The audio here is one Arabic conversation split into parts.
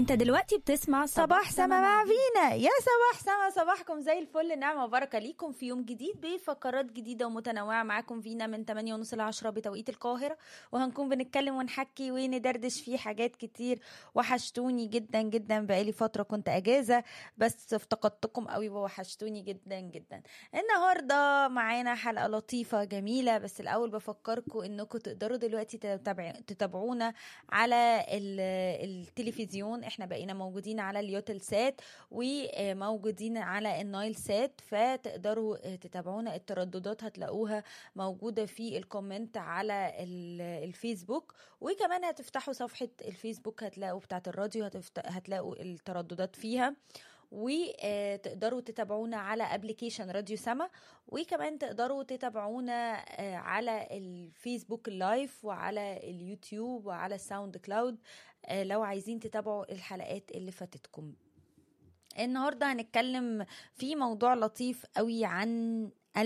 انت دلوقتي بتسمع صباح سما مع فينا. يا صباح سما، صباحكم زي الفل، نعمة وبركة ليكم في يوم جديد بفقرات جديدة ومتنوعة. معاكم فينا من 8:30 ل10 بتوقيت القاهرة، وهنكون بنتكلم ونحكي وندردش في حاجات كتير. وحشتوني جدا جدا، بقالي فترة كنت اجازة بس افتقدتكم قوي ووحشتوني جدا جدا. النهاردة معانا حلقة لطيفة جميلة، بس الاول بفكركم انكم تقدروا دلوقتي تتابعونا على التلفزيون. احنا بقينا موجودين على اليوتل سات وموجودين على النايل سات، فتقدروا تتابعونا. الترددات هتلاقوها موجودة في الكومنت على الفيسبوك، وكمان هتفتحوا صفحة الفيسبوك هتلاقوا بتاعت الراديو، هتلاقوا الترددات فيها. وتقدروا تتابعونا على ابليكيشن راديو سما، وكمان تقدروا تتابعونا على الفيسبوك اللايف وعلى اليوتيوب وعلى الساوند كلاود لو عايزين تتابعوا الحلقات اللي فاتتكم. النهاردة هنتكلم في موضوع لطيف قوي عن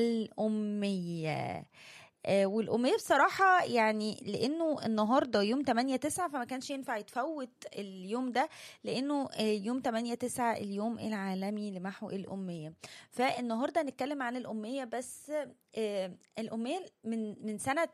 الأمية. والأمية بصراحة يعني لأنه النهاردة يوم 8/9 فما كانش ينفع يتفوت اليوم ده، لأنه يوم 8/9 اليوم العالمي لمحو الأمية. فالنهاردة هنتكلم عن الأمية، بس الأمية من سنة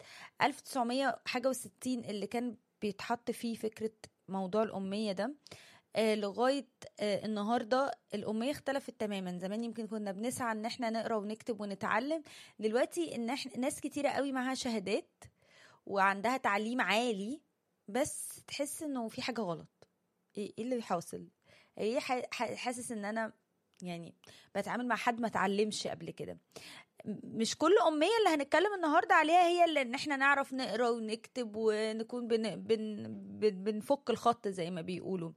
1960 اللي كان بيتحط فيه فكرة موضوع الأمية ده لغاية النهاردة. الأمية اختلفت تماما. زمان يمكن كنا بنسعى ان احنا نقرأ ونكتب ونتعلم، دلوقتي ان احنا ناس كتيرة قوي معها شهادات وعندها تعليم عالي، بس تحس انه في حاجة غلط. ايه اللي بيحاصل؟ ايه حاسس ان انا يعني بتعامل مع حد ما تعلمش قبل كده. مش كل أمية اللي هنتكلم النهاردة عليها هي اللي ان احنا نعرف نقرأ ونكتب ونكون بنفك الخط زي ما بيقولوا.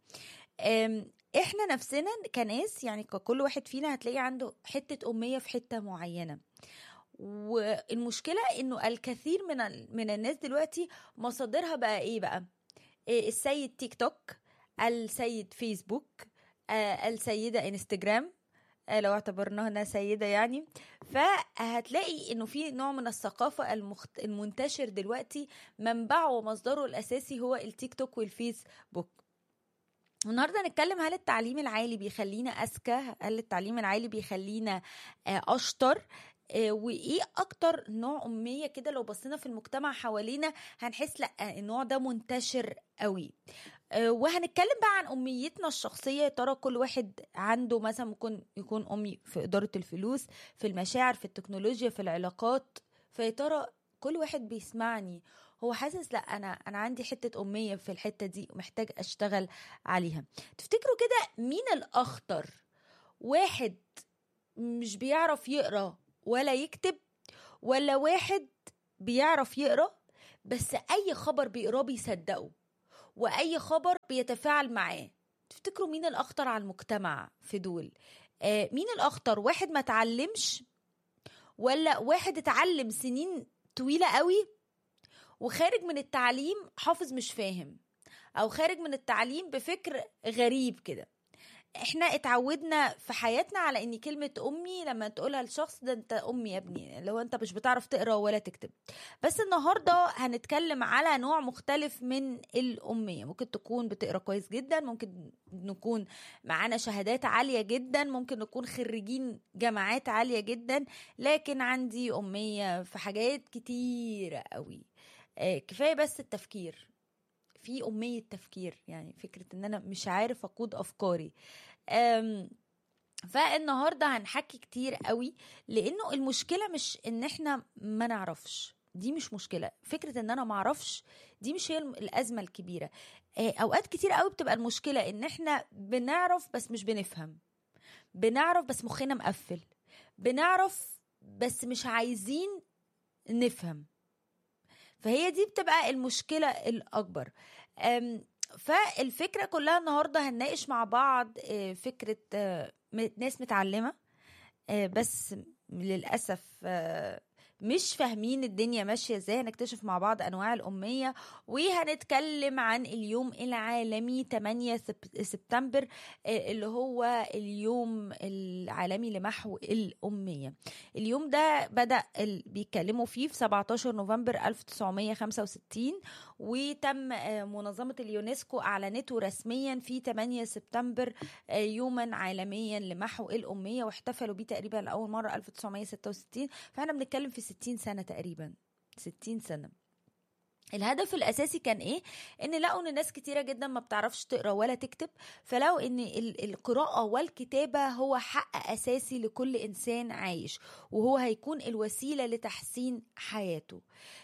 احنا نفسنا كناس، يعني كل واحد فينا هتلاقي عنده حتة أمية في حتة معينة. والمشكلة انه الكثير من الناس دلوقتي مصادرها بقى ايه بقى؟ السيد تيك توك، السيد فيسبوك، السيدة انستجرام لو اعتبرناها سيدة يعني. فهتلاقي انه في نوع من الثقافة المنتشر دلوقتي منبعه ومصدره الاساسي هو التيك توك والفيسبوك. النهارده هنتكلم هل التعليم العالي بيخلينا أذكى؟ هل التعليم العالي بيخلينا أشطر؟ وايه اكتر نوع أمية كده لو بصينا في المجتمع حوالينا هنحس لا النوع ده منتشر قوي. وهنتكلم بقى عن أميتنا الشخصية. ترى كل واحد عنده مثلا ممكن يكون أمي في إدارة الفلوس، في المشاعر، في التكنولوجيا، في العلاقات. فيا ترى كل واحد بيسمعني هو حاسس لا انا عندي حتة أمية في الحتة دي ومحتاج اشتغل عليها. تفتكروا كده مين الأخطر؟ واحد مش بيعرف يقرأ ولا يكتب، ولا واحد بيعرف يقرأ بس أي خبر بيقراه بيصدقه وأي خبر بيتفاعل معاه؟ تفتكروا مين الأخطر على المجتمع في دول؟ مين الأخطر؟ واحد ما تعلمش، ولا واحد اتعلم سنين طويلة قوي وخارج من التعليم حافظ مش فاهم، او خارج من التعليم بفكر غريب كده؟ احنا اتعودنا في حياتنا على ان كلمة امي لما تقولها لشخص ده انت امي يا ابني، لو انت مش بتعرف تقرأ ولا تكتب. بس النهاردة هنتكلم على نوع مختلف من الامية. ممكن تكون بتقرأ كويس جدا، ممكن نكون معانا شهادات عالية جدا، ممكن نكون خريجين جامعات عالية جدا، لكن عندي امية في حاجات كتير قوي. كفاية بس التفكير، في أمية تفكير، يعني فكرة ان انا مش عارف اقود افكاري. فالنهاردة هنحكي كتير قوي، لانه المشكلة مش ان احنا ما نعرفش، دي مش مشكلة. فكرة ان انا ما اعرفش دي مش هي الازمة الكبيرة. اوقات كتير قوي بتبقى المشكلة ان احنا بنعرف بس مش بنفهم، بنعرف بس مخنا مقفل، بنعرف بس مش عايزين نفهم. فهي دي بتبقى المشكلة الأكبر. فالفكرة كلها النهاردة هنناقش مع بعض فكرة ناس متعلمة بس للأسف مش فاهمين الدنيا ماشية ازاي. هنكتشف مع بعض انواع الأمية، وهنتكلم عن اليوم العالمي 8 سبتمبر، اللي هو اليوم العالمي لمحو الأمية. اليوم ده بدأ بيتكلموا فيه في 17 نوفمبر 1965، وتم منظمة اليونسكو أعلنته رسميا في 8 سبتمبر يوما عالميا لمحو الأمية، واحتفلوا بيه تقريبا لأول مرة 1966. فاحنا بنتكلم في 60 سنة تقريبا، 60 سنة. الهدف الأساسي كان إيه؟ إن لقوا إن ناس كتيرة جدا ما بتعرفش تقرأ ولا تكتب، فلقوا إن القراءة والكتابة هو حق أساسي لكل إنسان عايش، وهو هيكون الوسيلة لتحسين حياته.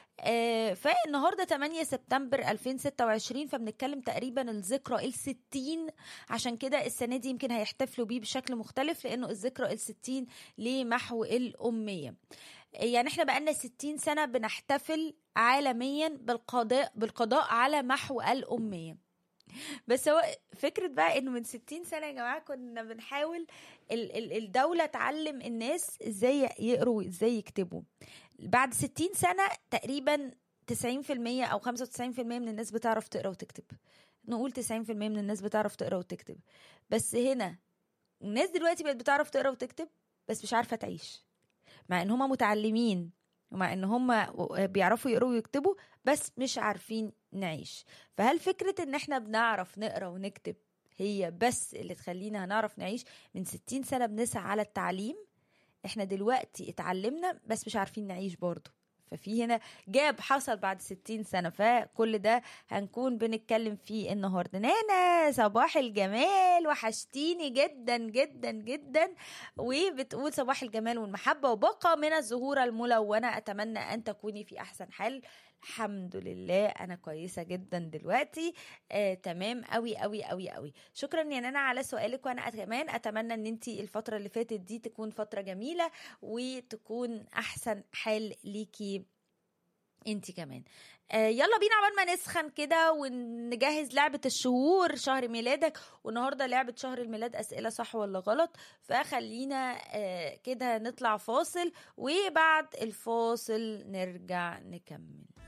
فالنهاردة 8 سبتمبر 2026، فبنتكلم تقريبا الذكرى 60. عشان كده السنة دي يمكن هيحتفلوا بيه بشكل مختلف، لأنه الذكرى 60 لمحو الأمية. يعني احنا بقالنا 60 سنة بنحتفل عالميا بالقضاء على محو الأمية. بس هو فكرة بقى انه من 60 سنة يا جماعة كنا بنحاول الدولة تعلم الناس ازاي يقروا وازاي يكتبوا. بعد 60 سنة تقريبا 90% او 95% من الناس بتعرف تقرا وتكتب. نقول 90% من الناس بتعرف تقرا وتكتب. بس هنا الناس دلوقتي بقت بتعرف تقرا وتكتب، بس مش عارفة تعيش، مع ان هما متعلمين ومع ان هما بيعرفوا يقروا ويكتبوا، بس مش عارفين نعيش. فهل فكرة ان احنا بنعرف نقرا ونكتب هي بس اللي تخلينا هنعرف نعيش؟ من 60 سنة بنسعى على التعليم، احنا دلوقتي اتعلمنا بس مش عارفين نعيش برضو. ففي هنا جاب حصل بعد 60 سنة. فكل ده هنكون بنتكلم فيه النهاردة. نانا صباح الجمال، وحشتيني جدا جدا جدا. وبتقول صباح الجمال والمحبة وبقى من الزهورة الملونة، أتمنى أن تكوني في أحسن حال. الحمد لله أنا كويسة جدا دلوقتي. تمام قوي قوي قوي قوي. شكرا يا نانا على سؤالك، وأنا كمان أتمنى أن انتي الفترة اللي فاتت دي تكون فترة جميلة، وتكون أحسن حال ليكي انتي كمان. يلا بينا عبال ما نسخن كده ونجهز لعبة الشهور، شهر ميلادك، والنهاردة لعبة شهر الميلاد أسئلة صح ولا غلط. فخلينا كده نطلع فاصل، وبعد الفاصل نرجع نكمل.